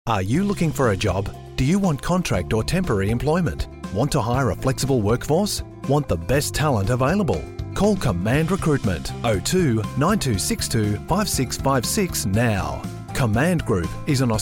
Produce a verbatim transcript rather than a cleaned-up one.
Are you looking for a job? Do you want contract or temporary employment? Want to hire a flexible workforce? Want the best talent available? Call Command Recruitment oh two nine two six two five six five six now. Command Group is an